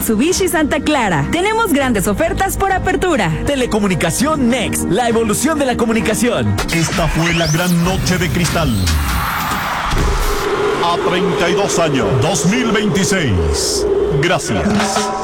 Mitsubishi Santa Clara. Tenemos grandes ofertas por apertura. Telecomunicación Next, la evolución de la comunicación. Esta fue la gran noche de cristal. A 32 años, 2026. Gracias.